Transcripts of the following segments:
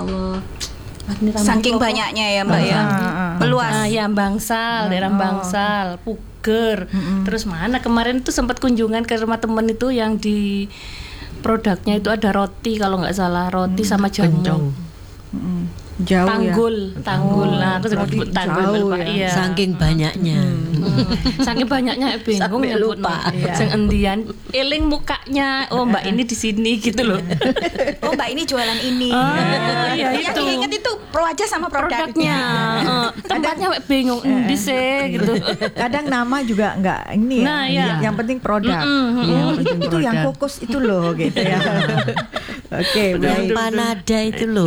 Allah. Saking banyaknya ya Mbak ya. Meluas. Ya Bangsal, daerah Bangsal, Puger. Terus mana kemarin tuh sempat kunjungan ke rumah temen itu yang di produknya itu ada roti kalau nggak salah, roti sama jamu. Jauh Tanggul. Nah, aku sebut sebut Tanggul ya. iya. Saking banyaknya. Saking banyaknya bingung sampai lupa. Sing endian eling mukanya. Oh, Mbak ini di sini gitu loh. Oh, Mbak ini jualan ini. Iya Yang itu. diinget itu pro aja sama produknya. Tempatnya bingung endi sih gitu. Kadang nama juga enggak ini ya. Nah, iya. Yang penting produk. Itu yang fokus itu loh gitu ya. Oke, baik. Panada itu loh.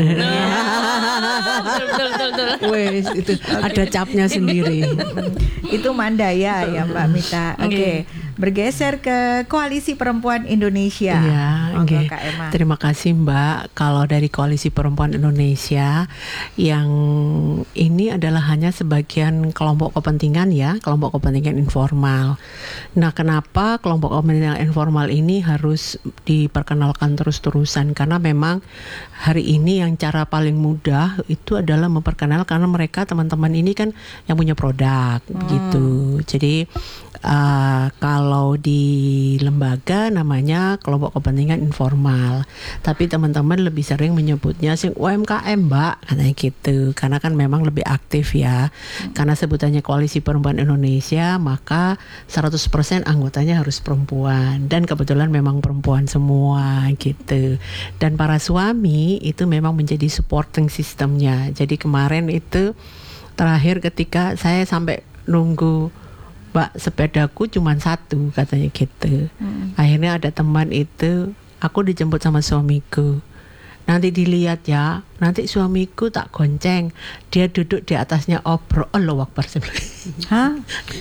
Betul. Wes itu ada capnya sendiri. Itu Mandaya ya Mbak Mita. Oke. Bergeser ke Koalisi Perempuan Indonesia. Iya, Monggo, okay. Kak Emma. Terima kasih Mbak. Kalau dari Koalisi Perempuan Indonesia, yang ini adalah hanya sebagian kelompok kepentingan ya, kelompok kepentingan informal. Nah, kenapa kelompok kepentingan informal ini harus diperkenalkan terus-terusan? Karena memang hari ini yang cara paling mudah itu adalah memperkenalkan, karena mereka teman-teman ini kan yang punya produk begitu. Jadi kalau di lembaga namanya kelompok kepentingan informal, tapi teman-teman lebih sering menyebutnya sing UMKM Mbak, katanya gitu, karena kan memang lebih aktif ya. Karena sebutannya Koalisi Perempuan Indonesia, maka 100% anggotanya harus perempuan, dan kebetulan memang perempuan semua gitu. Dan para suami itu memang menjadi supporting sistemnya. Jadi kemarin itu terakhir ketika saya sampai nunggu, Mbak, sepedaku cuma satu katanya gitu. Akhirnya ada teman itu, aku dijemput sama suamiku. Nanti dilihat ya, nanti suamiku tak gonceng, dia duduk di atasnya obrol. Allahu Akbar. Hah?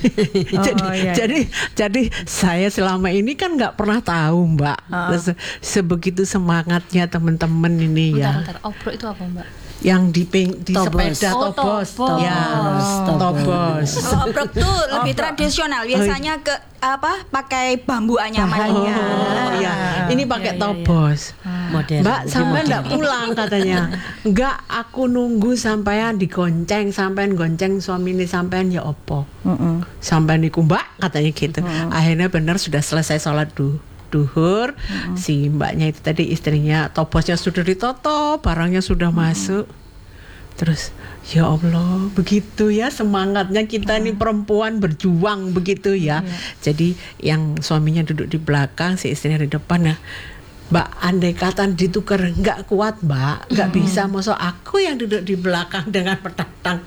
Jadi saya selama ini kan nggak pernah tahu Mbak, sebegitu semangatnya teman-teman ini ya. Bentar, obrol itu apa Mbak? Yang di Tobos. sepeda tobos. Ya, tobos. Obrok tuh lebih tradisional, biasanya ke pakai bambu anyamannya. Iya. Ini pakai tobos. Modern. Mbak, sampai enggak pulang katanya. Enggak, aku nunggu sampean digonceng, sampean gonceng suami ini sampean ya opo. Sampean niku Mbak katanya gitu. Akhirnya benar sudah selesai sholat duhur, si mbaknya itu tadi istrinya, tobosnya sudah ditoto, barangnya sudah masuk. Terus ya Allah, begitu ya semangatnya kita nih perempuan berjuang begitu ya. Jadi yang suaminya duduk di belakang, si istrinya di depan ya. Mbak, andai kata ditukar nggak kuat Mbak, nggak bisa, masa aku yang duduk di belakang dengan petang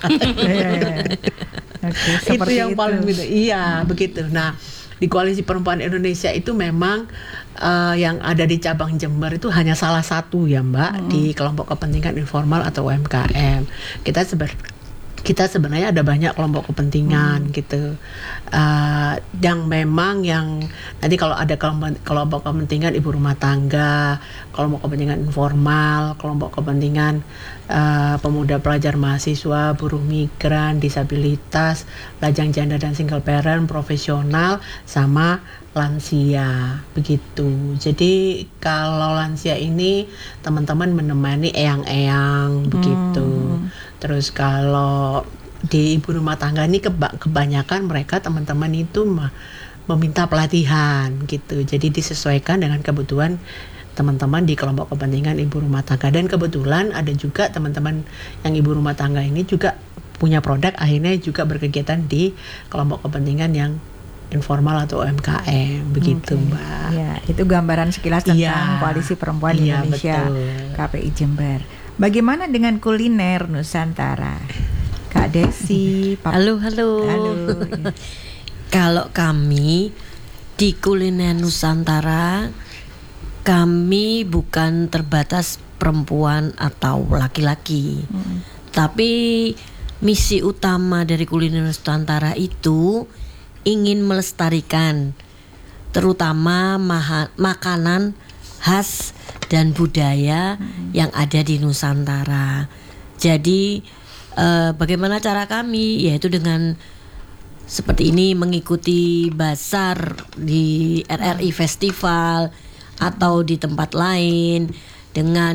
itu yang paling gitu. Iya begitu. Nah, di Koalisi Perempuan Indonesia itu memang yang ada di cabang Jember itu hanya salah satu ya Mbak, di kelompok kepentingan informal atau UMKM. Kita sebenarnya ada banyak kelompok kepentingan gitu, yang memang yang nanti kalau ada kelompok kepentingan ibu rumah tangga, kelompok kepentingan informal, kelompok kepentingan pemuda, pelajar, mahasiswa, buruh migran, disabilitas, lajang janda dan single parent, profesional, sama lansia begitu. Jadi kalau lansia ini teman-teman menemani eyang-eyang begitu. Terus kalau di ibu rumah tangga ini kebanyakan mereka teman-teman itu meminta pelatihan gitu. Jadi disesuaikan dengan kebutuhan teman-teman di kelompok kepentingan ibu rumah tangga. Dan kebetulan ada juga teman-teman yang ibu rumah tangga ini juga punya produk, akhirnya juga berkegiatan di kelompok kepentingan yang informal atau UMKM begitu Mbak. Ya, itu gambaran sekilas tentang Koalisi Perempuan Indonesia, betul. KPI Jember. Bagaimana dengan kuliner Nusantara? Kak Desi, Halo. Ya. Kalau kami di kuliner Nusantara, kami bukan terbatas perempuan atau laki-laki. Tapi misi utama dari kuliner Nusantara itu ingin melestarikan terutama makanan khas dan budaya yang ada di Nusantara. Jadi bagaimana cara kami, yaitu dengan seperti ini, mengikuti bazar di RRI Festival atau di tempat lain, dengan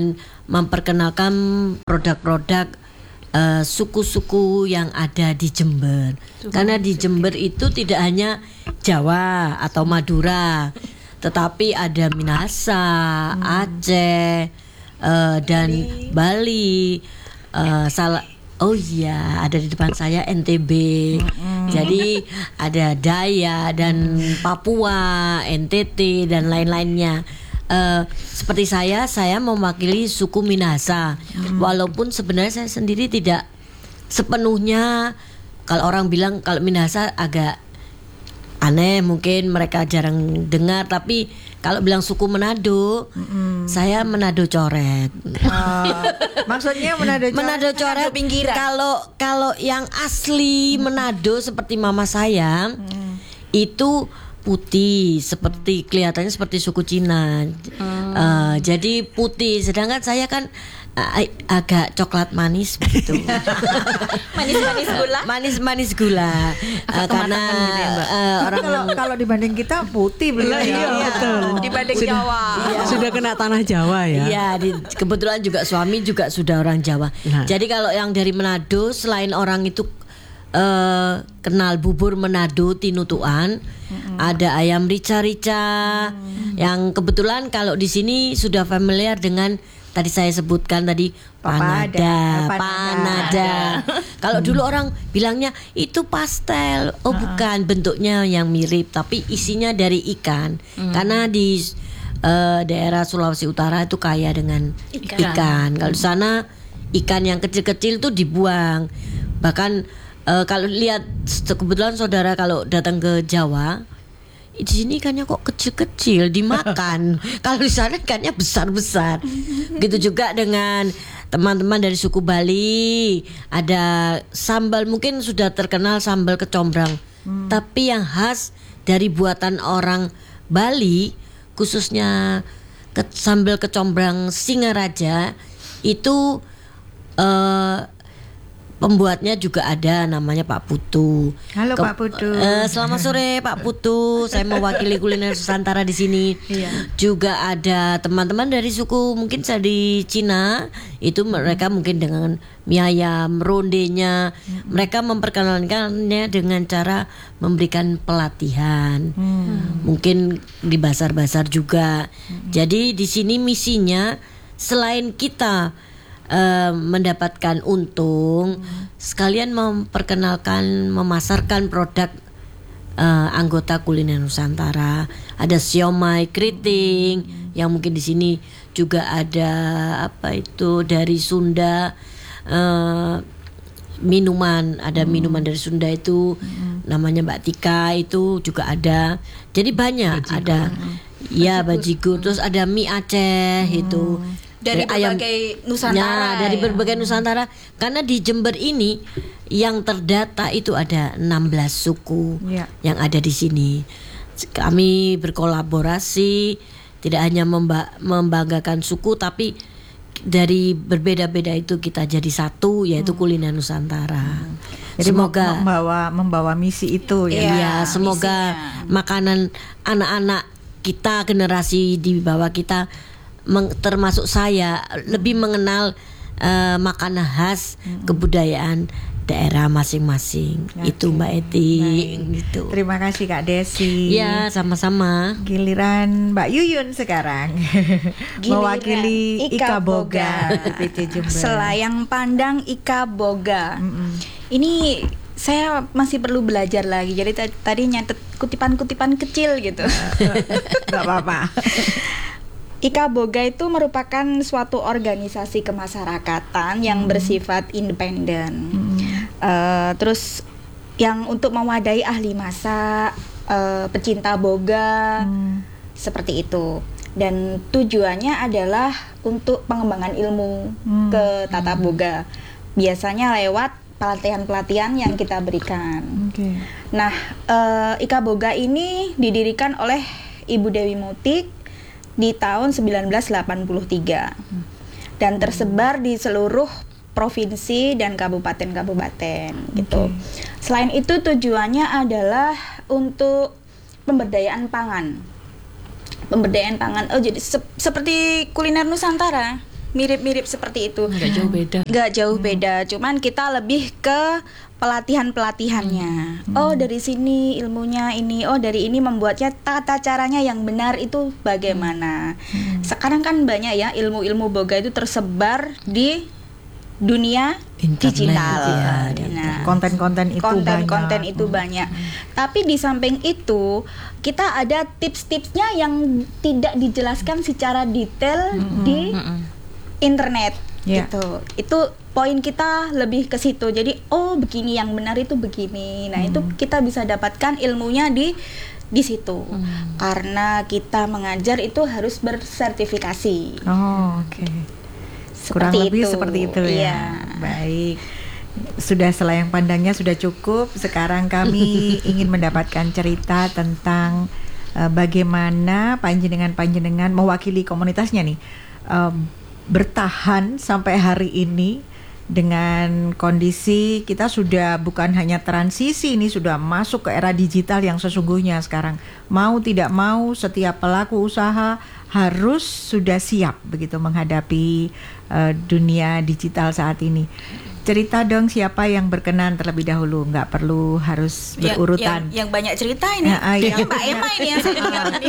memperkenalkan produk-produk suku-suku yang ada di Jember. Karena di Jember itu tidak hanya Jawa atau Madura, tetapi ada Minahasa, Aceh, dan Bali. Oh iya, ada di depan saya NTB. Jadi ada Daya dan Papua, NTT dan lain-lainnya. Seperti saya mewakili suku Minahasa. Walaupun sebenarnya saya sendiri tidak sepenuhnya, kalau orang bilang kalau Minahasa agak aneh, mungkin mereka jarang dengar, tapi kalau bilang suku Manado, saya Manado coret. Maksudnya Manado coret? Manado coret pinggiran. Kalau yang asli Manado seperti mama saya, itu putih, seperti kelihatannya seperti suku Cina. Jadi putih, sedangkan saya kan agak coklat manis begitu. Manis-manis gula. Manis gula. Karena gitu ya, Mbak? orang Kalau dibanding kita putih beliau. Iya, betul. Dibanding Jawa. Sudah kena tanah Jawa ya. Iya, kebetulan juga suami juga sudah orang Jawa. Nah. Jadi kalau yang dari Manado, selain orang itu kenal bubur Manado tinutuan, ada ayam rica-rica, yang kebetulan kalau di sini sudah familiar dengan tadi saya sebutkan tadi panada. Kalau dulu orang bilangnya itu pastel, bukan, bentuknya yang mirip tapi isinya dari ikan. Karena di daerah Sulawesi Utara itu kaya dengan ikan. Kalau di sana ikan yang kecil-kecil tuh dibuang. Bahkan kalau lihat, kebetulan saudara kalau datang ke Jawa, di sini ikannya kok kecil-kecil dimakan. Kalau di sana ikannya besar-besar. Begitu juga dengan teman-teman dari suku Bali, ada sambal, mungkin sudah terkenal sambal kecombrang. Tapi yang khas dari buatan orang Bali, khususnya sambal kecombrang Singaraja, itu pembuatnya juga ada, namanya Pak Putu. Halo Pak Putu. Selamat sore Pak Putu. Saya mewakili kuliner Nusantara di sini. Juga ada teman-teman dari suku mungkin saya di Cina, itu mereka mungkin dengan mie ayam, rondenya. Mereka memperkenalkannya dengan cara memberikan pelatihan. Mungkin di bazar-bazar juga. Jadi di sini misinya selain kita mendapatkan untung, sekalian memperkenalkan, memasarkan produk anggota kuliner Nusantara. Ada siomay keriting yang mungkin di sini juga ada apa itu dari Sunda, minuman, ada minuman dari Sunda itu namanya Mbak Tika, itu juga ada. Jadi banyak bajigur. Ada ya bajigur, terus ada mie Aceh itu. Dari berbagai Nusantara. Dari berbagai Nusantara. Karena di Jember ini yang terdata itu ada 16 suku yang ada di sini. Kami berkolaborasi, tidak hanya membanggakan suku, tapi dari berbeda-beda itu kita jadi satu, yaitu kuliner Nusantara. Jadi semoga membawa misi itu ya. Iya, semoga makanan anak-anak kita, generasi di bawah kita, termasuk saya, lebih mengenal makanan khas kebudayaan daerah masing-masing. Itu Mbak Eti. Gitu. Terima kasih Kak Desi. Ya, sama-sama. Giliran Mbak Yuyun sekarang. Mewakili Ika Boga PT Jember. Selayang pandang Ika Boga. Ini saya masih perlu belajar lagi. Jadi tadi nyatet kutipan-kutipan kecil gitu. Gak apa-apa. Ika Boga itu merupakan suatu organisasi kemasyarakatan yang bersifat independen. Terus yang untuk mewadahi ahli masak, pecinta boga, seperti itu. Dan tujuannya adalah untuk pengembangan ilmu ke tata boga. Biasanya lewat pelatihan-pelatihan yang kita berikan. Nah, Ika Boga ini didirikan oleh Ibu Dewi Mutik di tahun 1983 dan tersebar di seluruh provinsi dan kabupaten-kabupaten gitu. Selain itu tujuannya adalah untuk pemberdayaan pangan. Pemberdayaan pangan. Oh, jadi seperti kuliner Nusantara. mirip-mirip seperti itu. Nggak jauh beda. Nggak jauh beda, cuman kita lebih ke pelatihannya. Oh, dari sini ilmunya ini, oh dari ini membuatnya tata caranya yang benar itu bagaimana. Sekarang kan banyak ya ilmu-ilmu boga itu tersebar di dunia Internet, digital. ya, Nah, konten-konten itu konten-konten banyak. itu banyak. Tapi di samping itu kita ada tips-tipsnya yang tidak dijelaskan secara detail di internet Ya. gitu. Itu poin kita lebih ke situ. Jadi oh begini yang benar itu begini. Nah, itu kita bisa dapatkan ilmunya di situ. Karena kita mengajar itu harus bersertifikasi. Oh, oke. Kurang lebih seperti itu ya. Iya. Baik. Sudah selayang pandangnya sudah cukup. Sekarang kami ingin mendapatkan cerita tentang bagaimana panjenengan mewakili komunitasnya nih bertahan sampai hari ini dengan kondisi kita sudah bukan hanya transisi, ini sudah masuk ke era digital yang sesungguhnya sekarang. Mau tidak mau setiap pelaku usaha harus sudah siap begitu menghadapi dunia digital saat ini. Cerita dong siapa yang berkenan terlebih dahulu, nggak perlu harus berurutan. Yang banyak cerita ini. Yang Mbak Emma ini yang senior ini.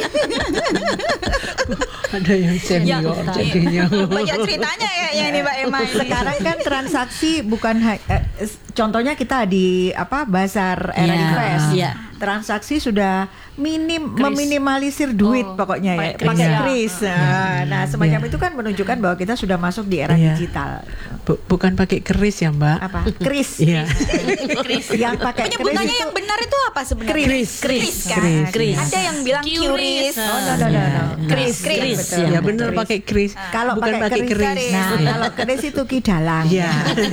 Ada yang senior jadinya. Banyak ceritanya ya ini Mbak Emma ini. Sekarang kan transaksi bukan contohnya kita di Bazar Era Iya, Invest. iya. Transaksi sudah meminimalisir duit pokoknya ya, pakai kris. Nah, semacam itu kan menunjukkan bahwa kita sudah masuk di era Iya. digital. Bukan pakai keris ya, Mbak. Apa? Kris. Iya. Yang pakai kris Penyebutannya itu yang benar itu apa sebenarnya? Kris kan? Kris. Ada yang bilang Qris. QRIS. Oh, no. Kris. Kris, betul. ya. Ya benar Kris. pakai keris. Kalau bukan pakai keris. Nah, kalau keris itu kidalang. Iya.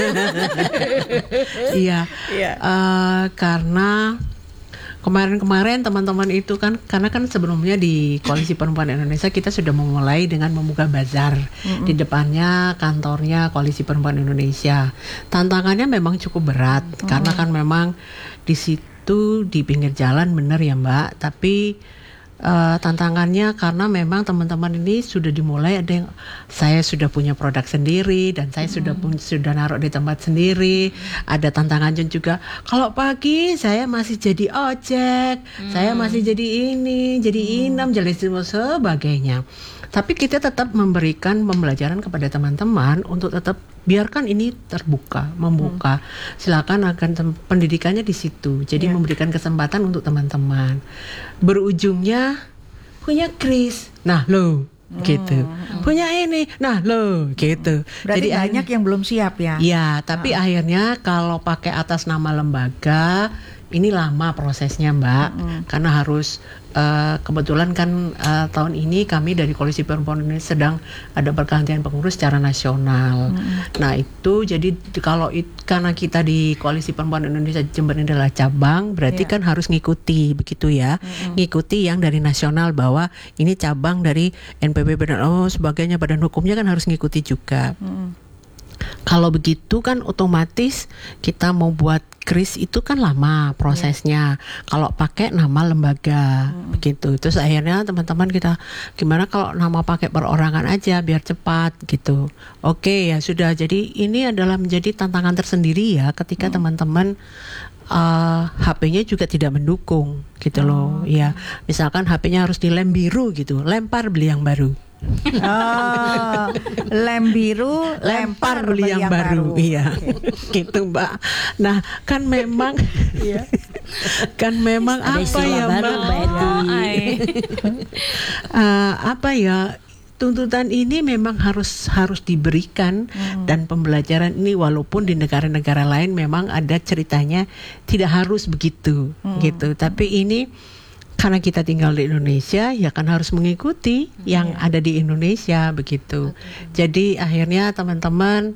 Iya. Iya. Karena kemarin-kemarin teman-teman itu kan, karena kan sebelumnya di Koalisi Perempuan Indonesia kita sudah memulai dengan membuka bazar di depannya kantornya Koalisi Perempuan Indonesia. Tantangannya memang cukup berat karena kan memang di situ di pinggir jalan, bener ya Mbak, tapi tantangannya karena memang teman-teman ini sudah dimulai, ada yang saya sudah punya produk sendiri dan saya sudah naruh di tempat sendiri. Ada tantangan juga kalau pagi saya masih jadi ojek, saya masih jadi ini, jadi inam, jadi sebagainya. Tapi kita tetap memberikan pembelajaran kepada teman-teman untuk tetap biarkan ini terbuka, membuka. Silakan akan pendidikannya di situ. Jadi memberikan kesempatan untuk teman-teman. Berujungnya punya kris. Nah, lo gitu. Punya ini. Nah, lo gitu. Berarti Jadi banyak yang belum siap ya. Iya, tapi akhirnya kalau pakai atas nama lembaga ini lama prosesnya, Mbak. Karena harus kebetulan kan tahun ini kami dari Koalisi Perempuan ini sedang ada pergantian pengurus secara nasional. Nah, itu jadi karena kita di Koalisi Perempuan Indonesia Jember ini adalah cabang, berarti kan harus ngikuti begitu ya. Ngikuti yang dari nasional bahwa ini cabang dari NPB dan sebagainya, badan hukumnya kan harus ngikuti juga. Kalau begitu kan otomatis kita mau buat kris itu kan lama prosesnya. Kalau pakai nama lembaga begitu. Terus akhirnya teman-teman kita gimana kalau nama pakai perorangan aja biar cepat gitu. Oke, ya sudah. Jadi ini adalah menjadi tantangan tersendiri ya ketika teman-teman HP-nya juga tidak mendukung gitu loh. Ya, misalkan HP-nya harus dilem biru gitu, lempar beli yang baru. Lem biru, lempar beli yang baru. Iya. Gitu, Mbak. Nah, kan memang kan memang Ada apa istilah ya, baru, Mbak? Mbak Eti. Apa ya? Tuntutan ini memang harus diberikan dan pembelajaran ini walaupun di negara-negara lain memang ada ceritanya tidak harus begitu gitu. Tapi ini karena kita tinggal di Indonesia ya kan harus mengikuti yang ada di Indonesia begitu. Jadi akhirnya teman-teman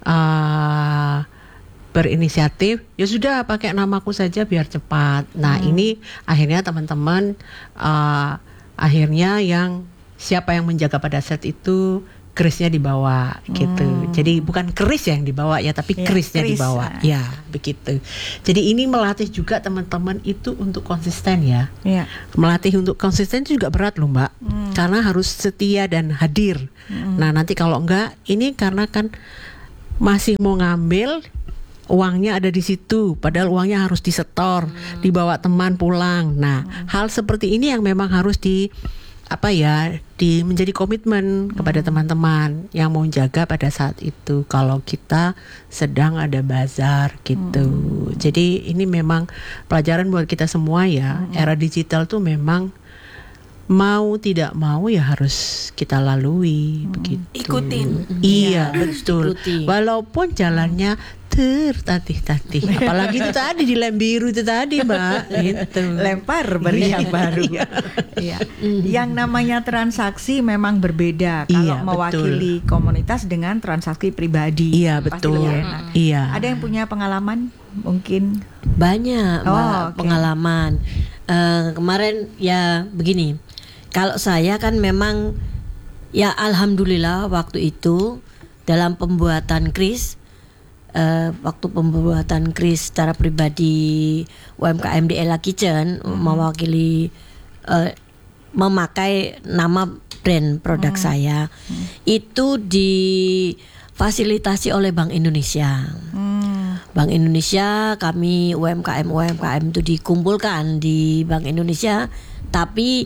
berinisiatif, ya sudah pakai namaku saja biar cepat. Nah ini akhirnya teman-teman akhirnya yang siapa yang menjaga pada saat itu krisnya dibawa gitu. Jadi bukan kris yang dibawa ya, tapi Ya, krisnya kris, dibawa. Ya, begitu. Jadi ini melatih juga teman-teman itu untuk konsisten ya. Ya. Melatih untuk konsisten itu juga berat loh Mbak. Karena harus setia dan hadir. Nah, nanti kalau enggak, ini karena kan masih mau ngambil, uangnya ada di situ, padahal uangnya harus disetor, dibawa teman pulang. Nah, hal seperti ini yang memang harus menjadi komitmen kepada teman-teman yang mau jaga pada saat itu kalau kita sedang ada bazar gitu. Jadi ini memang pelajaran buat kita semua ya. Era digital tuh memang mau tidak mau ya harus kita lalui begitu. Ikutin. Iya, betul. ikuti. Walaupun jalannya tertatih-tatih. Apalagi itu tadi di lem biru itu tadi, Mbak. Gitu. Lempar beri yang baru. Iya. Yang namanya transaksi memang berbeda kalau Iya, mewakili komunitas dengan transaksi pribadi. Iya, Pasti betul. lebih enak. Iya. Ada yang punya pengalaman mungkin? Banyak Mbak, Oh, oke. pengalaman. Kemarin ya begini, kalau saya kan memang ya alhamdulillah waktu itu dalam pembuatan kris, waktu pembuatan kris secara pribadi UMKM di Ella Kitchen mewakili memakai nama brand produk saya itu difasilitasi oleh Bank Indonesia. Bank Indonesia, kami UMKM itu dikumpulkan di Bank Indonesia, tapi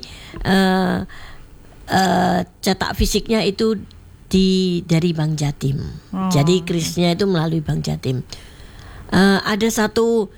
cetak fisiknya itu dari Bank Jatim. Jadi krisnya itu melalui Bank Jatim. Ada satu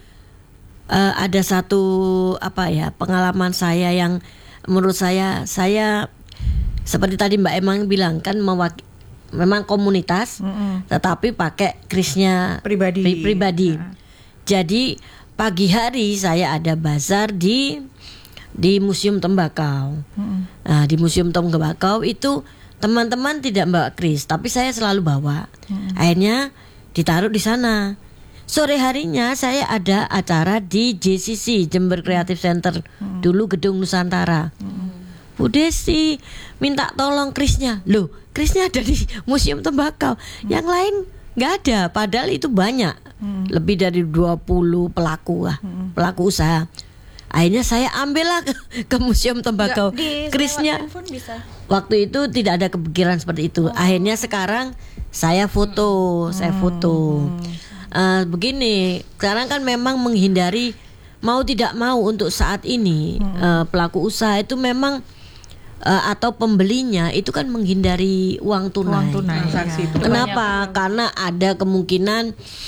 pengalaman saya yang menurut saya seperti tadi Mbak Emang bilang kan memang komunitas, tetapi pakai krisnya pribadi. Jadi pagi hari saya ada bazar di Museum Tembakau. Nah, di Museum Tembakau itu teman-teman tidak bawa kris, tapi saya selalu bawa. Akhirnya ditaruh di sana. Sore harinya saya ada acara di JCC, Jember Creative Center, dulu Gedung Nusantara. Bu Desi minta tolong krisnya. Loh, krisnya ada di Museum Tembakau. Yang lain nggak ada, padahal itu banyak. Lebih dari 20 pelaku usaha. Akhirnya saya ambillah ke Museum Tembakau krisnya. Waktu itu tidak ada kepikiran seperti itu. Akhirnya sekarang saya foto. Begini, sekarang kan memang menghindari mau tidak mau untuk saat ini pelaku usaha itu memang atau pembelinya itu kan menghindari uang tunai. Transaksi itu. Kenapa? Karena ada kemungkinan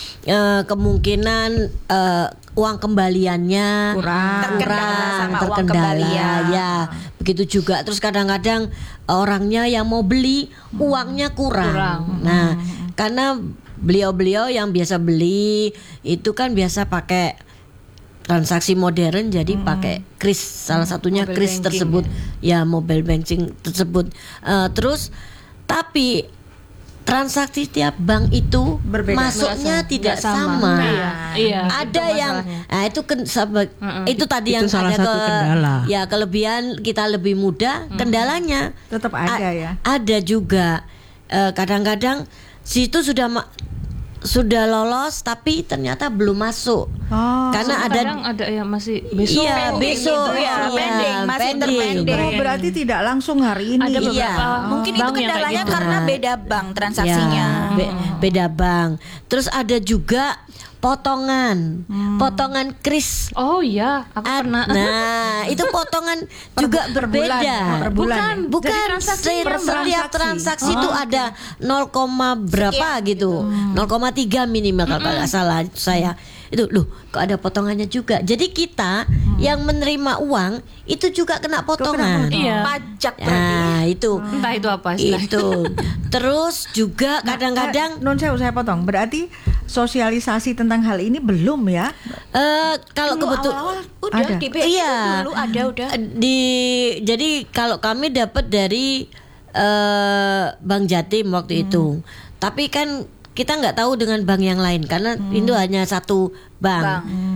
uang kembaliannya Terkendala sama uang terkendala, kembalian. ya begitu juga. Terus kadang-kadang orangnya yang mau beli uangnya kurang. Nah, karena beliau-beliau yang biasa beli itu kan biasa pakai transaksi modern, jadi pakai kris, salah satunya Mobile kris banking, tersebut ya mobile banking tersebut. Terus tapi transaksi tiap bank itu Berbeda. masuknya tidak Nggak sama. sama. Iya, Ada itu yang masalahnya. itu tadi Itu yang salah ada satu kendala. ya kelebihan kita lebih mudah, kendalanya Tetap ada ya. ada juga kadang-kadang situ sudah lolos tapi ternyata belum masuk. Karena Kadang ada yang masih besok. Iya, besok gitu ya, pending, masih pending. terpending. Oh, berarti tidak langsung hari ini. Ada beberapa Iya. Mungkin itu bank yang kayak kendalanya gitu. karena beda bank transaksinya. Ya, beda bank. Terus ada juga potongan kris. Oh iya, aku pernah. Nah, itu potongan juga berbeda. Per bulan. Bukan Jadi transaksinya setiap transaksi. transaksi itu ada 0, berapa gitu. 0,3 minimal kalau nggak salah saya. Itu loh, kok ada potongannya juga. Jadi kita yang menerima uang itu juga kena potongan. Iya. Pajak berarti. Nah, itu. Entah itu apa istilahnya. Itu. Terus juga kadang-kadang Non saya potong. Berarti sosialisasi tentang hal ini belum ya? kalau kebetulan Awal-awal udah Ada. di BI Iya. dulu ada udah. Jadi kalau kami dapat dari Bank Jatim waktu itu. Tapi kan kita nggak tahu dengan bank yang lain karena itu hanya satu bank.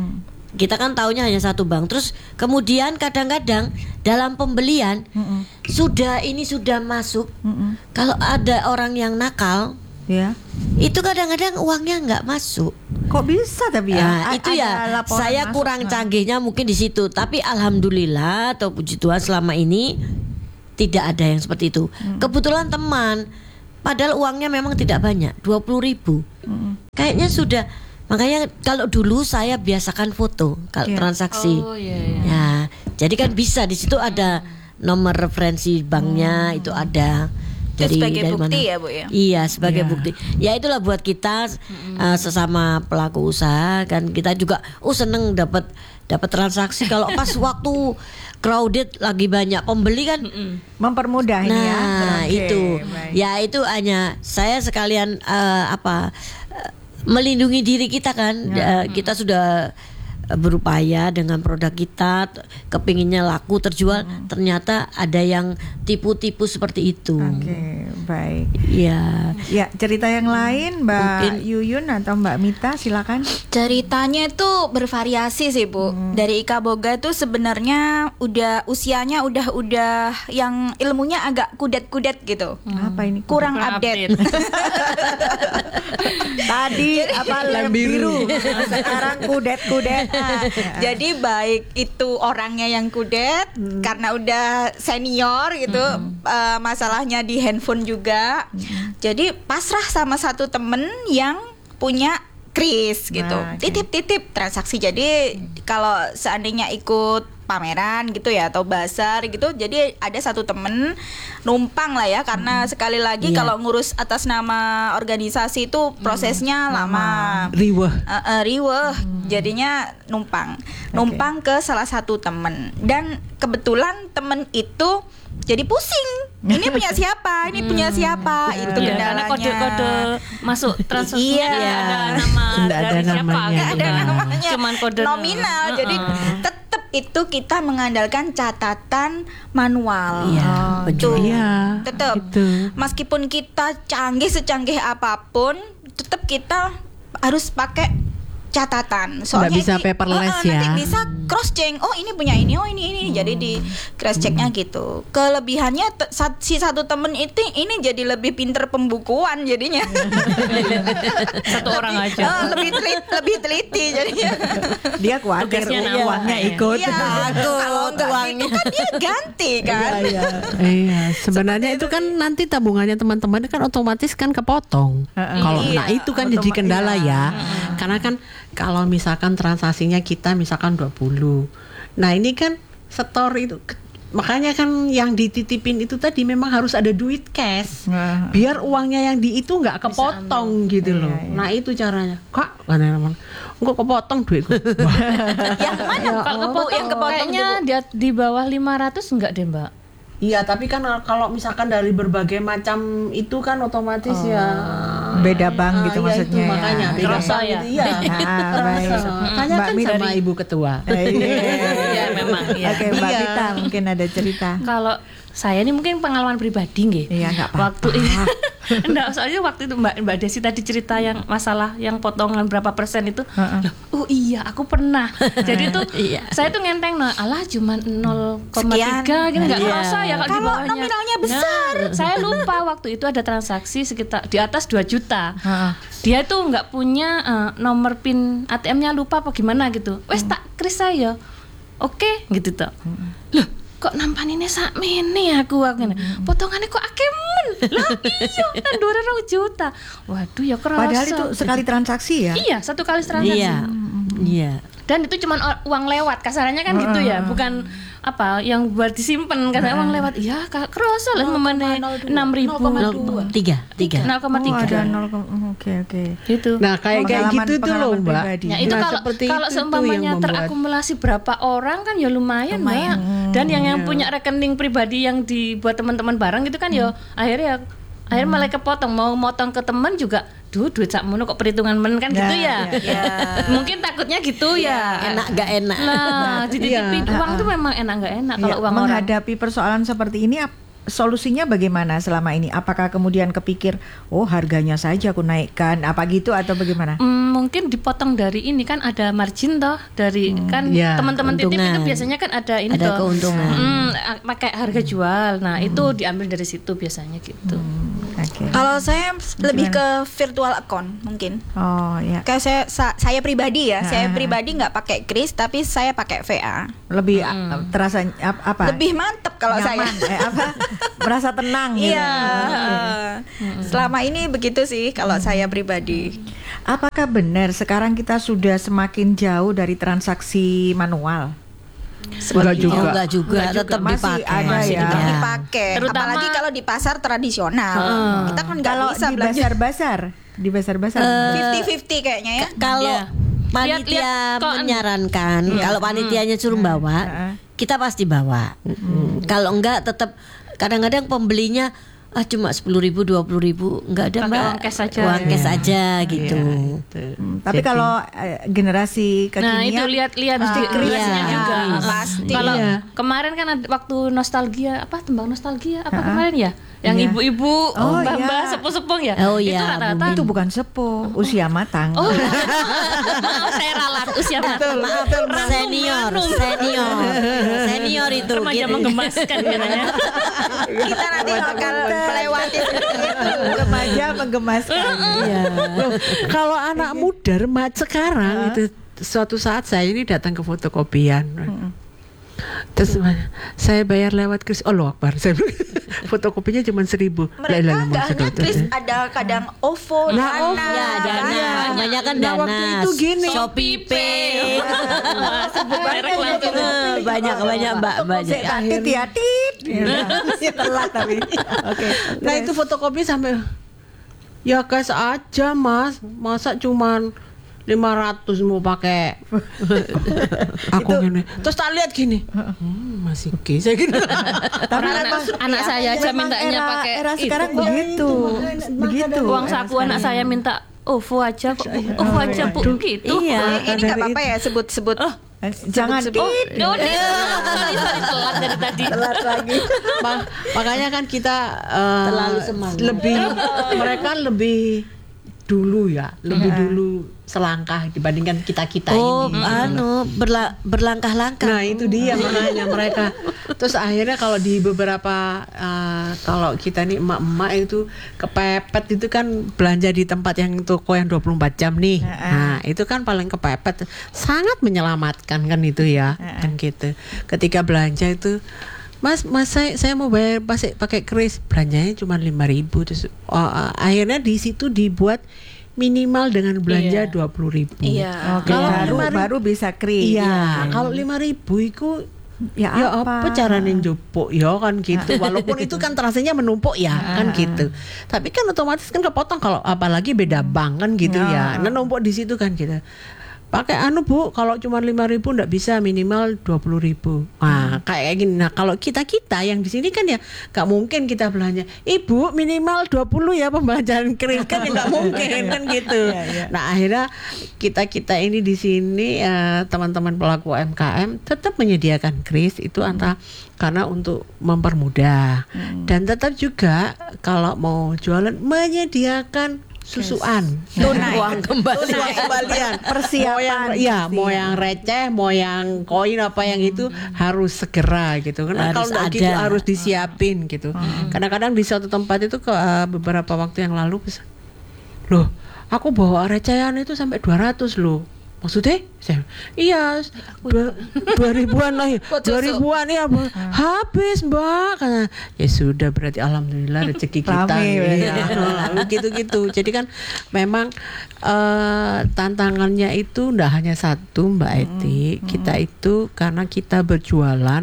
kita kan taunya hanya satu bank. Terus kemudian kadang-kadang dalam pembelian sudah masuk. Kalau ada orang yang nakal, Ya. itu kadang-kadang uangnya nggak masuk. Kok bisa tapi ya? Nah, itu Ada ya laporan saya masuk, kurang canggihnya mungkin di situ. Tapi alhamdulillah atau puji Tuhan selama ini tidak ada yang seperti itu. Kebetulan teman, padahal uangnya memang tidak banyak, 20.000. Kayaknya sudah. Makanya kalau dulu saya biasakan foto kalau transaksi. Oh iya, iya. Ya, jadi kan bisa di situ ada nomor referensi banknya itu ada. Itu sebagai dari bukti mana? ya, Bu ya? Iya, sebagai Iya. bukti. Ya itulah buat kita sesama pelaku usaha kan kita juga seneng dapat transaksi kalau pas waktu crowded lagi banyak pembeli kan. Mempermudah ini ya. Nah, Oke, itu. baik. Ya itu hanya saya sekalian melindungi diri kita kan. Kita sudah berupaya dengan produk kita kepinginnya laku terjual, ternyata ada yang tipu-tipu seperti itu. Oke, baik. Ya. Ya, cerita yang lain Mbak Mungkin. Yuyun atau Mbak Mita silakan. Ceritanya itu bervariasi sih, Bu. Dari Ika Boga itu sebenarnya usianya udah yang ilmunya agak kudet-kudet gitu. Apa ini? Kurang Kurang update. Tadi apa lem biru. Sekarang kudet-kudet. Jadi baik itu orangnya yang kudet karena udah senior gitu, masalahnya di handphone juga. Jadi pasrah sama satu temen yang punya kris gitu, Nah, oke. titip-titip transaksi. Jadi kalau seandainya ikut pameran gitu ya atau bazar gitu, jadi ada satu temen numpang lah ya, karena sekali lagi Iya. kalau ngurus atas nama organisasi itu prosesnya lama. Riweh. Riweh, jadinya numpang ke salah satu temen, dan kebetulan temen itu jadi pusing. Ini punya siapa? Ini punya siapa? Itu Iya, karena kendalanya. kode-kode masuk transaksinya Iya. nggak ada nama Nggak ada dari siapa namanya. Nggak ada gitu. namanya, Cuman kode nominal. Jadi tetap itu kita mengandalkan catatan manual. Iya, Tuh. Iya, Tetap. gitu. Meskipun kita secanggih apapun, tetap kita harus pakai catatan. Soalnya bisa paperless ya. Nanti bisa cross check. Oh, ini punya ini. Oh, ini. Jadi di cross checknya gitu. Kelebihannya si satu temen itu ini jadi lebih pinter pembukuan jadinya. satu orang aja. lebih teliti jadinya. Dia khawatir Tugasnya nambah. uangnya ikut. Iya, kalau enggak uangnya. gitu kan dia ganti kan. Iya, sebenarnya itu kan nanti tabungannya teman-teman kan otomatis kan kepotong. Kalau Iya, nah itu kan jadi kendala ya. Karena kan kalau misalkan transaksinya kita misalkan 20. Nah, ini kan setor itu makanya kan yang dititipin itu tadi memang harus ada duit cash. Nah. Biar uangnya yang di itu nggak kepotong gitu loh. Iya, iya. Nah, itu caranya. Kak, mana enggak kepotong duitku. Yang mana Kalau Bu, yang kepotong kayaknya di bawah 500 enggak deh, Mbak. Iya, tapi kan kalau misalkan dari berbagai macam itu kan otomatis ya Beda bank gitu iya, maksudnya itu ya. makanya beda Kerasa bank ya. gitu, iya. Nah, baik. Makanya Mbak kan Mita. sama Ibu Ketua. Iya, memang. Iya. Oke, Mbak Iya. Mita mungkin ada cerita. Kalau saya ini mungkin pengalaman pribadi nggih. Iya, nggak apa-apa. Waktu enggak, soalnya waktu itu Mbak Desi tadi cerita yang masalah yang potongan berapa persen itu. Loh, oh iya, aku pernah. Jadi tuh Iya. saya tuh ngenteng alah cuman 0,3 Sekian. gitu enggak Iya. kerasa ya kalau di Kalau bawahnya. nominalnya besar. Nah, saya lupa waktu itu ada transaksi sekitar di atas 2 juta. Heeh. Dia tuh nggak punya nomor PIN ATM-nya, lupa apa gimana gitu. Wes tak kris saya. Oke, gitu toh. Loh, kok nampanine sakmene aku ngene. Potongannya kok akeh men. Lah iya, kan 2 juta. Waduh, ya kerasa. Padahal itu sekali transaksi ya. Iya, satu kali transaksi. Iya. Iya. Dan itu cuma uang lewat, kasarannya kan gitu ya, bukan apa yang buat disimpan, karena uang lewat. Iya, kerasa lah memane 6.000. 3. 0,3. Oh, ada 0, oke. Gitu. Nah, kayak gitu tuh loh, Pengalaman Mbak. pribadi. Ya itu Nah, kalau seperti kalau itu tuh seumpamanya yang membuat- terakumulasi berapa orang kan ya lumayan, Mbak. Dan yang punya rekening pribadi yang dibuat teman-teman bareng gitu kan ya akhirnya malah kepotong, mau motong ke teman juga duit sakmono kok perhitungan men kan gitu ya. Mungkin takutnya gitu ya. Enak gak enak. Nah, dititipin uang tuh memang enak nggak enak kalau Ya, uang orang. menghadapi persoalan seperti ini solusinya bagaimana selama ini? Apakah kemudian kepikir, oh harganya saja aku naikkan, apa gitu atau bagaimana? Mungkin dipotong dari ini kan ada margin toh dari kan Ya, teman-teman titip itu keuntungan. biasanya kan ada ini Ada toh. keuntungan. Pakai harga jual. Nah, itu diambil dari situ biasanya gitu. Oke. Kalau saya lebih ke virtual account mungkin. Oh ya, Kayak saya pribadi ya, saya pribadi nggak pakai kris tapi saya pakai VA. lebih terasa apa? Lebih mantep kalau saya. Nyaman, apa? Merasa tenang gitu. Iya. Selama ini begitu sih kalau saya pribadi. Apakah benar sekarang kita sudah semakin jauh dari transaksi manual? Enggak juga. Enggak juga, tetap Masih dipakai. ada Masih ya. tetap dipakai. Terutama- Apalagi kalau di pasar tradisional. Kita kan nggak Kalau bisa di belanja basar-basar, di basar-basar. 50-50 kayaknya ya. Kalau Iya. panitia Lihat-lihat kok- menyarankan, kalau panitianya suruh bawa, kita pasti bawa. Kalau enggak tetap kadang-kadang pembelinya cuma 10.000 20.000 enggak ada Pakai Mbak. uang cash aja. Uang cash aja gitu. Tapi kalau generasi Nah, kekinian itu lihat mesti krisnya Iya. juga. Pasti. Kalau Iya. kemarin kan ada waktu nostalgia tembang nostalgia kemarin ya? Yang Iya. ibu-ibu, Oh, mbah-mbah, iya. sepuh-sepuh ya? Oh, Itu iya, rata-rata itu bukan sepuh, usia matang. Oh, maaf, saya ralat usia matang. Senior itu. Remaja Gitu. menggemaskan katanya. Kita nanti bakal melewati seperti itu. Remaja menggemaskan. Iya. Loh, kalau anak muda remaja sekarang itu suatu saat saya ini datang ke fotokopian. Terus saya bayar lewat kris. Oh, loh, Akbar. Saya fotokopinya cuma 1.000. Mereka nggak hanya kris, ada kadang OVO, Nah, Dana, OVO. Ya, Dana, banyak kan Nah, Dana. waktu itu gini. Shopee Pay. Sebut merek langsung. banyak Mbak, banyak. Tit ya, tit. Telat tapi. Oke. Nah, itu fotokopi sampai ya cash aja, Mas. Masa cuman 500 mau pakai. Aku gini. Terus tak lihat gini. Masih oke saya gini. Tapi Anak saya aja memang mintanya pakai era itu. sekarang begitu. Begitu. Uang saku anak saya minta OVO aja kok. OVO aja Bu gitu. Iya. Ini nggak apa-apa ya sebut-sebut. Jangan sebut. tit. Sorry, telat dari tadi. Telat lagi. Makanya kan kita Terlalu semangat. lebih mereka lebih dulu ya, lebih dulu selangkah dibandingkan kita-kita Oh, ini. berlangkah-langkah. Nah, itu dia makanya mereka. Terus akhirnya kalau di beberapa kalau kita nih emak-emak itu kepepet itu kan belanja di tempat yang toko yang 24 jam nih. Nah, itu kan paling kepepet. Sangat menyelamatkan kan itu ya. Kan gitu. Ketika belanja itu Mas saya mau bayar pakai kris, belanjanya cuma 5.000 terus akhirnya di situ dibuat minimal dengan belanja 20.000. Iya. Oke, Kalau baru bisa kris. Iya, kalau 5.000 itu Ya apa caranya njupuk ya kan gitu. Walaupun itu kan transaksinya menumpuk ya kan gitu. Tapi kan otomatis kan kepotong kalau apalagi beda bank kan gitu ya. Nah, numpuk di situ kan gitu. Pakai Bu, kalau cuma 5.000 enggak bisa, minimal 20.000. Nah, kayak gini. Nah, kalau kita yang di sini kan ya enggak mungkin kita belanja. Ibu minimal 20 ya pembelanjaan kris kan ya enggak mungkin kan gitu. Nah, akhirnya kita ini di sini teman-teman pelaku UMKM tetap menyediakan kris itu antara karena untuk mempermudah. Dan tetap juga kalau mau jualan menyediakan susuan, Tunai. Uang kembali. uang kembalian, Persiapan. mau yang receh, mau yang koin apa yang itu harus segera gitu. Karena Harus kalau nggak gitu ada. harus disiapin gitu. Kadang-kadang di suatu tempat itu beberapa waktu yang lalu, loh, aku bawa recehan itu sampai 200 loh. Maksudnya? Iya, 2.000-an lah ya. 2.000-an ya, habis Mbak. Karena ya sudah berarti alhamdulillah rezeki kita. Rame, Gitu-gitu. Jadi kan memang tantangannya itu enggak hanya satu Mbak Eti. Kita itu karena kita berjualan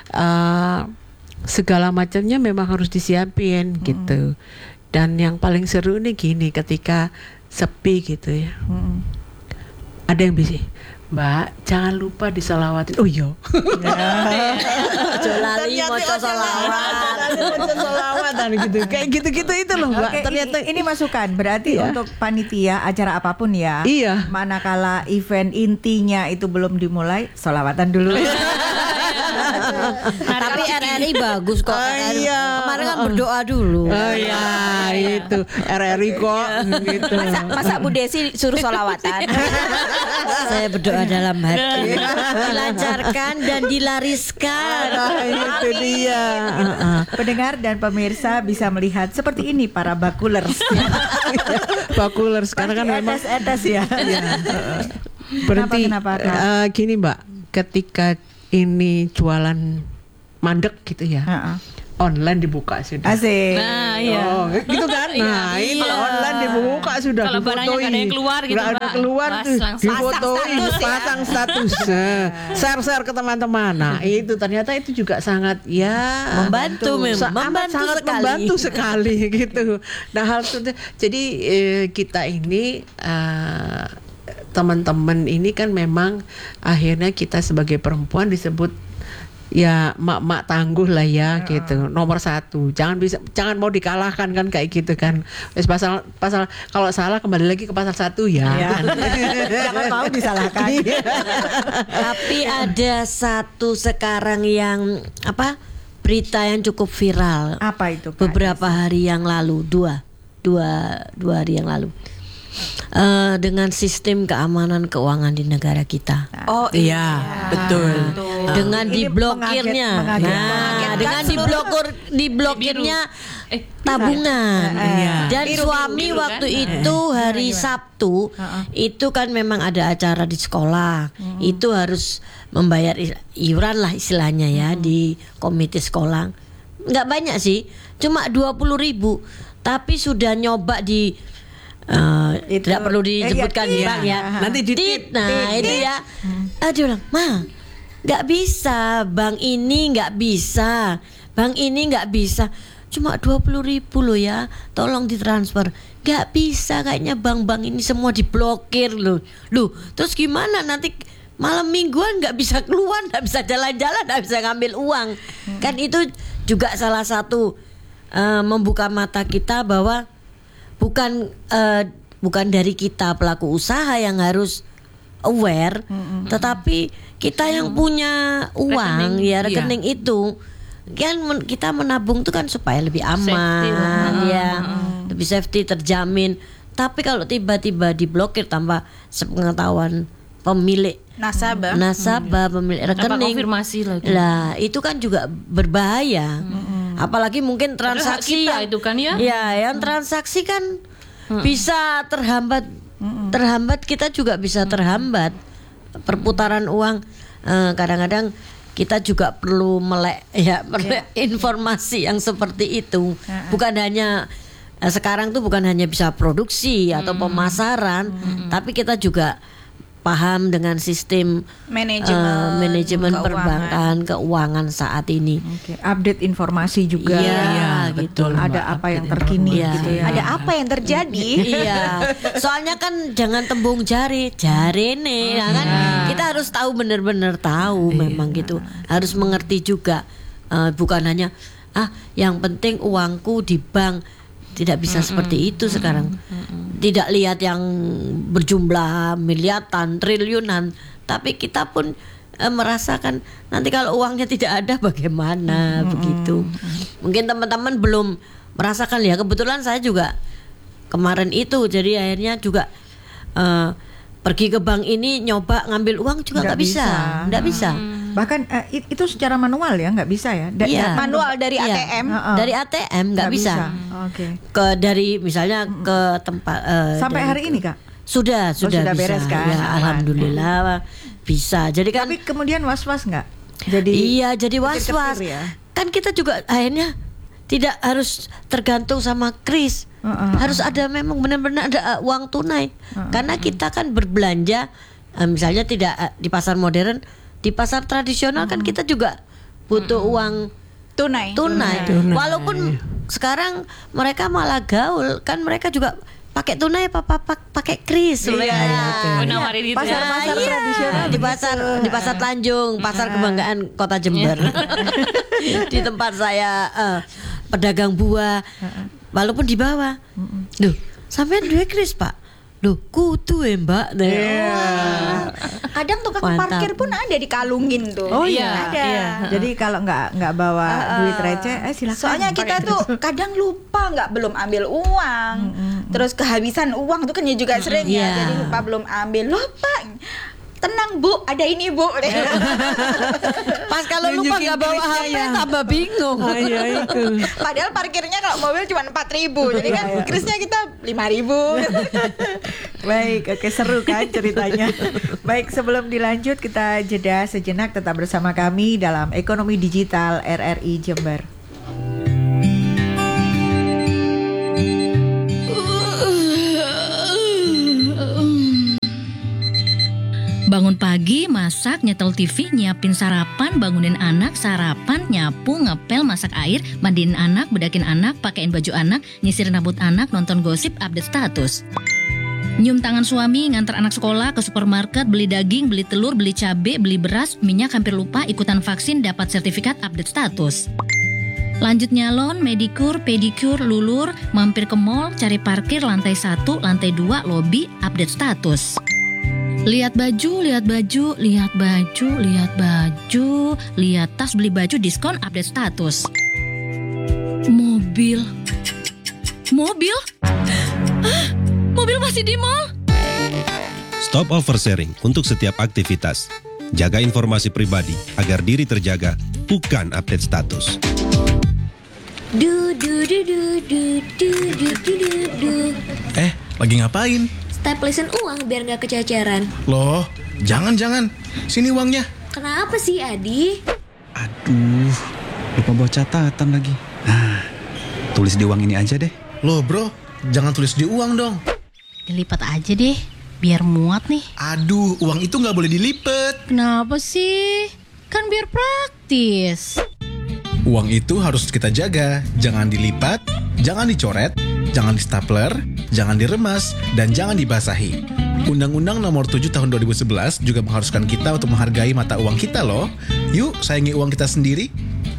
segala macamnya memang harus disiapin gitu. Dan yang paling seru nih gini ketika sepi gitu ya. Ada yang bisa, Mbak, jangan lupa disolawatin. Oh iya. Jolali moco solawatan gitu. Kayak gitu-gitu itu loh, Mbak. Oke, Ternyata ini masukan berarti Iya. untuk panitia acara apapun ya. Iya. Manakala event intinya itu belum dimulai, sholawatan dulu. Tapi RRI RRI bagus kok. Iya. Kemarin kan berdoa dulu. Oh iya, itu RRI kok gitu. Masa Bu Desi suruh sholawatan? Saya berdoa dalam hati, dilancarkan dan dilariskan. Nah, itu dia. Pendengar dan pemirsa bisa melihat seperti ini para bakulers. Bakulers karena kan memang etes ya. berhenti. Kenapa, Kak? Gini Mbak, ketika ini jualan mandek gitu ya, online dibuka sudah. Asik. Nah, iya. Oh, gitu kan? Nah, ini online dibuka sudah. Kalau barangnya nggak ada yang keluar gitu, Nggak ada Mbak. keluar Pas tuh, langsung. difotoin, pasang status, share ke teman-teman. Nah, itu ternyata itu juga sangat Membantu memang, sangat membantu sekali gitu. Nah, hal itu jadi kita ini teman-teman ini kan memang akhirnya kita sebagai perempuan disebut ya mak-mak tangguh lah ya gitu, nomor 1, jangan mau dikalahkan kan kayak gitu kan. Pasal kalau salah kembali lagi ke pasal 1 ya. Jangan mau disalahkan. Tapi ada satu sekarang yang berita yang cukup viral. Apa itu, Kak? Beberapa hari yang lalu, dua hari yang lalu. Dengan sistem keamanan keuangan di negara kita. Oh Iya, betul. Dengan Ini diblokirnya. mengagetkan. Dengan diblokirnya tabungan. Iya. Dan suami biru, waktu kan? itu hari Sabtu itu kan memang ada acara di sekolah. Itu harus membayar iuran lah istilahnya ya di komite sekolah. Nggak banyak sih, cuma 20.000. Tapi sudah nyoba di tidak perlu disebutkan iya, bank ya. Nanti Tit. Nah itu ya. Dia bilang, "Ma, nggak bisa, bank ini nggak bisa, bank ini nggak bisa. Cuma 20.000 loh ya, tolong ditransfer." Nggak bisa, kayaknya bank-bank ini semua diblokir loh. Terus gimana nanti malam mingguan nggak bisa keluar, nggak bisa jalan-jalan, nggak bisa ngambil uang. Kan itu juga salah satu membuka mata kita bahwa bukan dari kita pelaku usaha yang harus aware, tetapi kita yang punya uang rekening itu kan kita menabung itu kan supaya lebih aman, lebih safety, terjamin. Tapi kalau tiba-tiba diblokir tanpa sepengetahuan pemilik nasabah pemilik Tanpa rekening, konfirmasi lagi. lah itu kan juga berbahaya. Apalagi mungkin transaksi kita yang itu kan ya. yang transaksi kan bisa terhambat, kita juga bisa terhambat perputaran uang. Kadang-kadang kita juga perlu melek informasi yang seperti itu. Bukan hanya sekarang tuh bukan hanya bisa produksi atau pemasaran, tapi kita juga paham dengan sistem manajemen perbankan, keuangan saat ini. Update informasi juga. Iya, betul. Ada apa yang terkini Iya. gitu ya. ada apa yang terjadi? Iya, soalnya kan jangan tembung jari nih, nah kan kita harus tahu, benar-benar tahu, memang gitu, harus mengerti juga, bukan hanya yang penting uangku di bank. Tidak bisa seperti itu sekarang. Tidak lihat yang berjumlah miliaran, triliunan, tapi kita pun merasakan nanti kalau uangnya tidak ada bagaimana begitu. Mungkin teman-teman belum merasakan ya. Kebetulan saya juga kemarin itu, jadi akhirnya juga pergi ke bank ini nyoba ngambil uang juga nggak bisa. Bahkan itu secara manual ya, nggak bisa ya. Manual dari ATM. Dari ATM nggak bisa. Oke. Dari misalnya ke tempat Sampai dari hari ini, Kak? sudah sudah bisa. beres kan? Ya, alhamdulillah bisa. Jadi kan Tapi kemudian was-was nggak? Jadi iya, jadi was-was. kecil-kecil ya? Kan kita juga akhirnya tidak harus tergantung sama kris. Harus ada, memang benar-benar ada uang tunai. Karena kita kan berbelanja misalnya tidak di pasar modern, di pasar tradisional kan kita juga butuh uang Tunai. Walaupun sekarang mereka malah gaul, kan mereka juga pakai tunai pakai kris. Menawarin itu Pasar-pasar tradisional di pasar Tanjung, pasar kebanggaan Kota Jember. Di tempat saya pedagang buah, walaupun di bawah. Duh, sampean duwe kris, Pak. Loh, kudu ya Mbak. Kadang tukang Mantap. parkir pun ada dikalungin tuh. Oh iya, ada. iya. Jadi kalau nggak bawa duit receh, silakan. Soalnya kita tuh kadang lupa belum ambil uang, terus kehabisan uang tuh kan ya juga sering ya. Iya. Jadi lupa belum ambil, lupa. Tenang Bu, ada ini Bu. Pas kalau lupa nggak bawa HP tambah bingung. Iya itu. Padahal parkirnya kalau mobil cuma 4.000, jadi kan krisnya kita 5.000. Baik, oke, seru kan ceritanya. Baik, sebelum dilanjut kita jeda sejenak, tetap bersama kami dalam Ekonomi Digital RRI Jember. Bangun pagi, masak, nyetel TV, nyiapin sarapan, bangunin anak, sarapan, nyapu, ngepel, masak air, mandiin anak, bedakin anak, pakein baju anak, nyisirin rambut anak, nonton gosip, update status. Nyium tangan suami, ngantar anak sekolah, ke supermarket, beli daging, beli telur, beli cabai, beli beras, minyak, hampir lupa, ikutan vaksin, dapat sertifikat, update status. Lanjut nyalon, medikur, pedikur, lulur, mampir ke mall, cari parkir, lantai 1, lantai 2, lobi, update status. Lihat baju, lihat baju, lihat baju, lihat baju, lihat tas, beli baju, diskon, update status. Mobil. Mobil? Hah? Mobil masih di mall? Stop oversharing untuk setiap aktivitas. Jaga informasi pribadi agar diri terjaga, bukan update status. Lagi ngapain? Staplesin uang biar nggak kececeran. Loh, jangan. Sini uangnya. Kenapa sih Adi? Aduh, lupa bawa catatan lagi. Nah, tulis di uang ini aja deh. Loh bro, jangan tulis di uang dong. Dilipat aja deh, biar muat nih. Aduh, uang itu nggak boleh dilipet. Kenapa sih? Kan biar praktis. Uang itu harus kita jaga. Jangan dilipat, jangan dicoret, jangan di-stapler, jangan diremas, dan jangan dibasahi. Undang-Undang Nomor 7 Tahun 2011 juga mengharuskan kita untuk menghargai mata uang kita loh. Yuk, sayangi uang kita sendiri.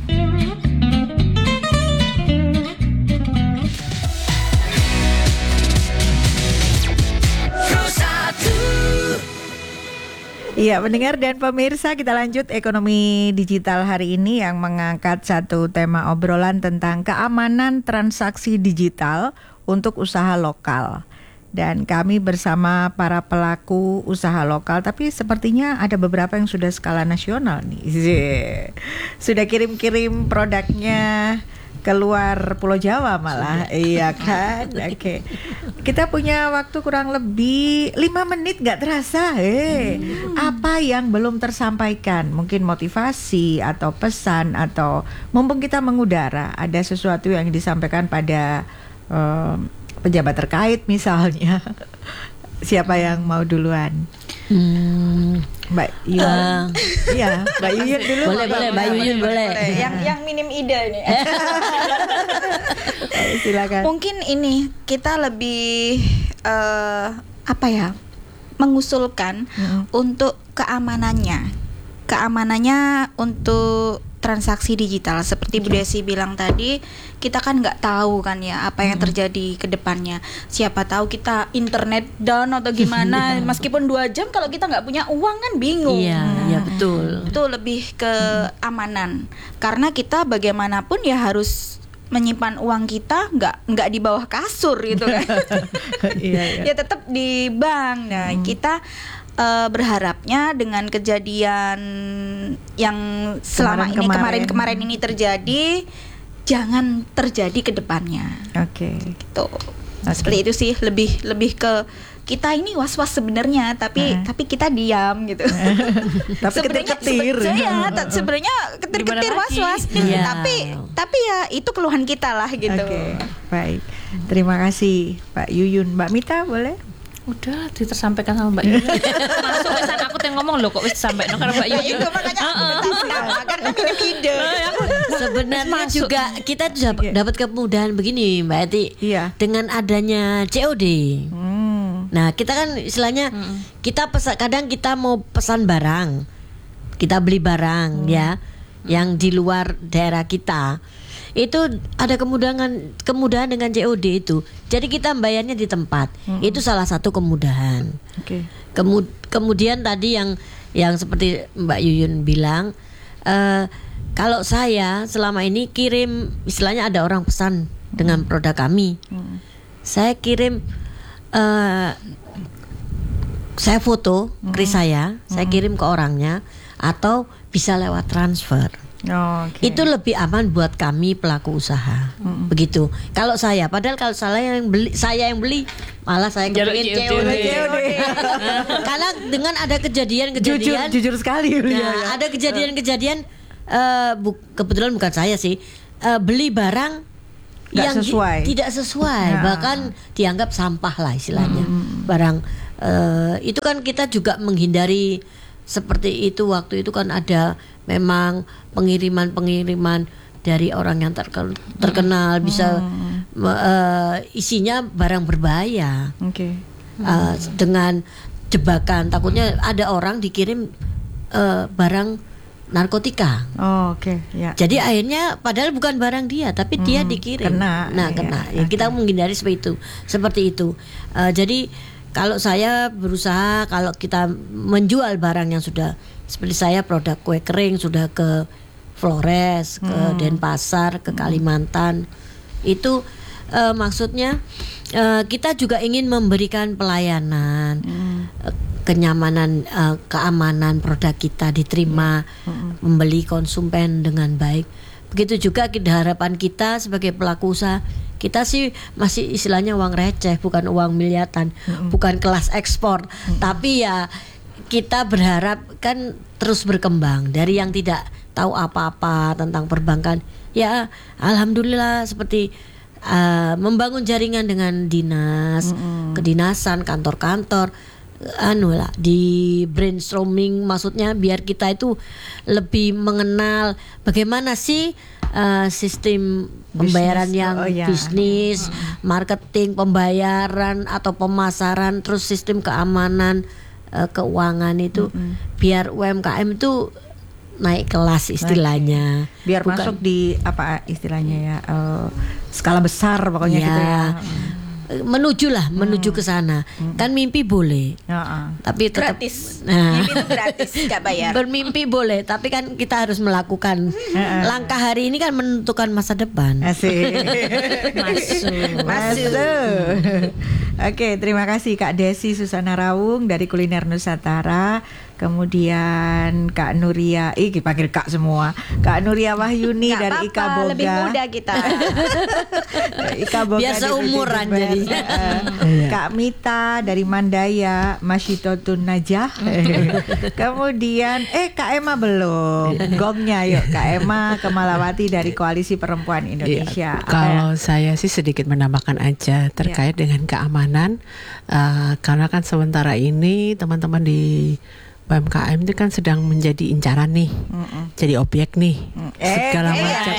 Iya, pendengar dan pemirsa, kita lanjut Ekonomi Digital hari ini yang mengangkat satu tema obrolan tentang keamanan transaksi digital untuk usaha lokal. Dan kami bersama para pelaku usaha lokal, tapi sepertinya ada beberapa yang sudah skala nasional nih. Sudah kirim-kirim produknya keluar Pulau Jawa malah. Iya kan? Oke. Kita punya waktu kurang lebih 5 menit, gak terasa. Apa yang belum tersampaikan? Mungkin motivasi atau pesan, atau mumpung kita mengudara, ada sesuatu yang disampaikan pada pejabat terkait misalnya. Siapa yang mau duluan? Mbak Yuyun. Iya, Mbak Yuyun dulu. Boleh, Mbak Yuyun boleh. Yang minim ide nih. Silakan. Mungkin ini kita lebih mengusulkan untuk keamanannya untuk transaksi digital. Seperti Bu Desi bilang tadi, kita kan nggak tahu kan ya apa yang terjadi ke depannya. Siapa tahu kita internet down atau gimana. Meskipun 2 jam, kalau kita nggak punya uang kan bingung. Iya, betul. Itu lebih ke amanan. Karena kita bagaimanapun ya harus menyimpan uang kita nggak di bawah kasur gitu kan. Ya tetap di bank. Nah, kita berharapnya dengan kejadian yang selama kemarin ini terjadi, jangan terjadi ke depannya. Oke. Gitu. Seperti itu sih, lebih ke kita ini was-was sebenarnya, tapi kita diam gitu. Tapi ketir-ketir. Sebenarnya ketir-ketir was-was. Tapi ya itu keluhan kita lah gitu. Oke, baik. Terima kasih Pak Yuyun. Mbak Mita boleh? Udah tersampaikan sama Mbak Yuyun. Masuk ke sana aku yang ngomong loh kok wis sampai karena Mbak Yuyun. Itu makanya aku karena minim ide. Sebenarnya juga kita dapat kemudahan begini Mbak Eti. Iya. Dengan adanya COD. Nah, kita kan istilahnya kita kadang kita mau pesan barang. Kita beli barang ya yang di luar daerah kita. Itu ada kemudahan dengan COD itu. Jadi kita bayarnya di tempat. Itu salah satu kemudahan. Oke. Kemudian tadi yang seperti Mbak Yuyun bilang, kalau saya selama ini kirim, istilahnya ada orang pesan dengan produk kami, saya kirim, saya foto kris saya kirim ke orangnya, atau bisa lewat transfer. Itu lebih aman buat kami pelaku usaha. Begitu. Kalau saya, padahal kalau saya yang beli malah saya kepingin COD. Karena dengan ada kejadian-kejadian jujur sekali. Ada kejadian-kejadian, kebetulan bukan saya sih, beli barang yang tidak sesuai, bahkan dianggap sampah lah istilahnya. Barang itu kan kita juga menghindari seperti itu. Waktu itu kan ada memang pengiriman dari orang yang terkenal, bisa isinya barang berbahaya. Dengan jebakan, takutnya ada orang dikirim barang narkotika. Jadi akhirnya padahal bukan barang dia, tapi dia dikirim. Kena. Ya, kita menghindari seperti itu. Jadi kalau saya berusaha, kalau kita menjual barang yang sudah seperti saya, produk kue kering sudah ke Flores, ke Denpasar, ke Kalimantan, itu maksudnya kita juga ingin memberikan pelayanan, kenyamanan, keamanan produk kita diterima, membeli konsumen dengan baik. Begitu juga harapan kita sebagai pelaku usaha. Kita sih masih istilahnya uang receh, bukan uang miliatan, bukan kelas ekspor, tapi ya kita berharap kan terus berkembang dari yang tidak tahu apa-apa tentang perbankan. Ya alhamdulillah seperti membangun jaringan dengan dinas, kedinasan, kantor-kantor, di brainstorming, maksudnya biar kita itu lebih mengenal bagaimana sih sistem pembayaran yang bisnis, marketing, pembayaran atau pemasaran, terus sistem keamanan keuangan itu, biar UMKM itu naik kelas istilahnya. Biar masuk di apa istilahnya ya, skala besar pokoknya gitu ya. Menuju ke sana. Kan mimpi boleh. Tapi tetap gratis. Mimpi itu gratis, enggak bayar. Bermimpi boleh, tapi kan kita harus melakukan. Langkah hari ini kan menentukan masa depan. Asik. Masuk. Oke, terima kasih Kak Desi Susana Rawung dari Kuliner Nusantara. Kemudian Kak Nuria, panggil Kak semua. Kak Nuria Wahyuni dari Ika Boga. Lebih muda kita. Ika Boga. Biasa umuran jadi. Kak Mita dari Mandaya, Masyitotun Najah. Kemudian Kak Emma belum. Gongnya yuk Kak Emma Kemalawati dari Koalisi Perempuan Indonesia. Kalau saya sih sedikit menambahkan aja terkait dengan keamanan, karena kan sementara ini teman-teman di UMKM itu kan sedang menjadi incaran nih, jadi objek nih, segala macam.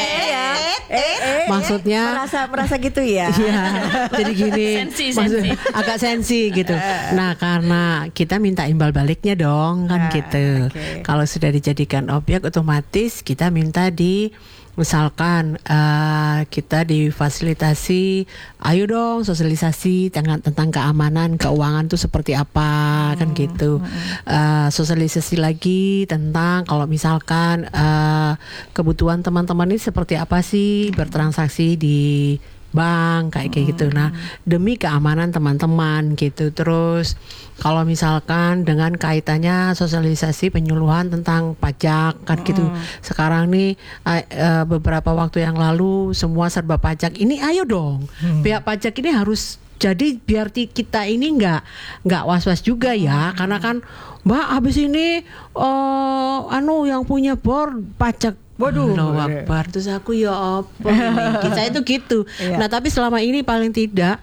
Maksudnya merasa gitu ya. Iya. Jadi gini, agak sensi gitu. Nah, karena kita minta imbal baliknya dong kan gitu. Kalau sudah dijadikan objek, otomatis kita minta misalkan kita difasilitasi, ayo dong sosialisasi tentang keamanan keuangan itu seperti apa, kan gitu. Sosialisasi lagi tentang kalau misalkan kebutuhan teman-teman ini seperti apa sih bertransaksi di bank kayak gitu. Nah, demi keamanan teman-teman gitu. Terus kalau misalkan dengan kaitannya sosialisasi penyuluhan tentang pajak kan gitu. Sekarang nih beberapa waktu yang lalu semua serba pajak. Ini ayo dong. Pihak pajak ini harus jadi biar kita ini nggak was-was juga ya. Karena kan Mbak habis ini yang punya bor pajak. Waduh, Akbar. Terus aku ya apa ini? Saya itu gitu. Nah, tapi selama ini paling tidak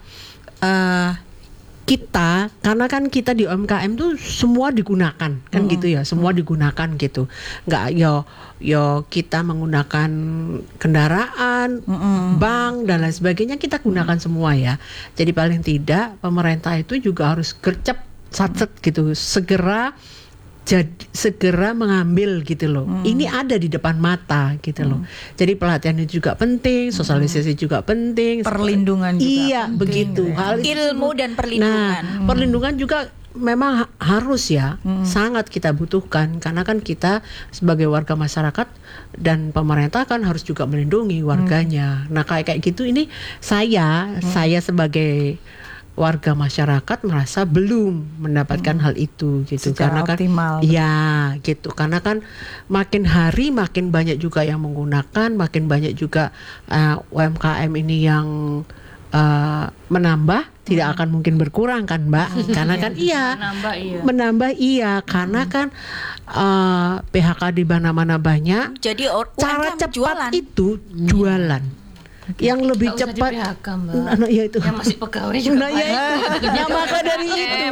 kita, karena kan kita di UMKM tuh semua digunakan kan gitu ya, semua digunakan gitu. Nggak yo kita menggunakan kendaraan, bank dan lain sebagainya kita gunakan semua ya. Jadi paling tidak pemerintah itu juga harus gercep satset gitu, segera segera mengambil gitu loh. Ini ada di depan mata gitu loh. Jadi pelatihan itu juga penting, sosialisasi juga penting, perlindungan juga iya penting, begitu. Hal itu Ilmu dan perlindungan. Nah, perlindungan juga memang harus ya, sangat kita butuhkan karena kan kita sebagai warga masyarakat dan pemerintah kan harus juga melindungi warganya. Nah, kayak gitu ini saya sebagai warga masyarakat merasa belum mendapatkan hal itu gitu. Secara karena kan optimal. ya gitu, karena kan makin hari makin banyak juga yang menggunakan, makin banyak juga UMKM ini yang menambah, tidak akan mungkin berkurang kan Mbak, karena kan menambah iya karena kan PHK di mana-mana banyak. Jadi cara UMKM cepat jualan. itu jualan. Yang lebih cepat, Mbak. ya itu. Yang masih pegawai juga Nah, ya itu. Nah, maka dari itu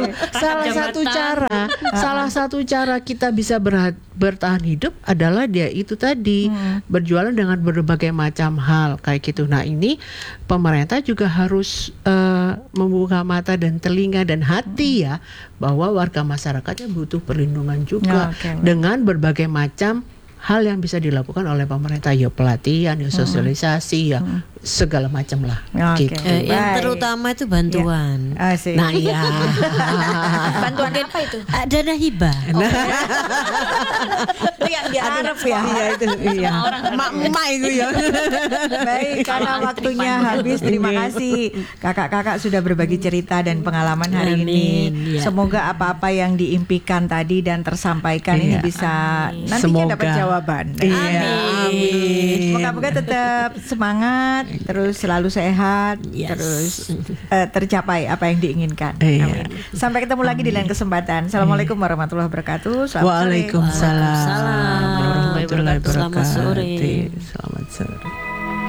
salah satu cara kita bisa bertahan hidup adalah dia itu tadi berjualan dengan berbagai macam hal kayak gitu. Nah, ini pemerintah juga harus membuka mata dan telinga dan hati ya, bahwa warga masyarakatnya butuh perlindungan juga dengan berbagai macam hal yang bisa dilakukan oleh pemerintah, ya pelatihan, ya sosialisasi, ya segala macam lah. Gitu. Yang terutama itu bantuan. Nah iya. Bantuan apa itu? Dana hibah. Itu yang diharap ya. Iya itu. Iya. Mak itu ya. Baik, karena waktunya habis. Terima kasih kakak-kakak sudah berbagi cerita dan pengalaman hari ini. Ya. Semoga apa-apa yang diimpikan tadi dan tersampaikan ini bisa nantinya dapat jawaban. Iya. Amin. Moga-moga tetap semangat, terus selalu sehat, terus tercapai apa yang diinginkan. Amin. Sampai ketemu lagi di lain kesempatan. Assalamualaikum warahmatullahi wabarakatuh. Waalaikumsalam warahmatullahi wabarakatuh. Selamat sore. Selamat sore.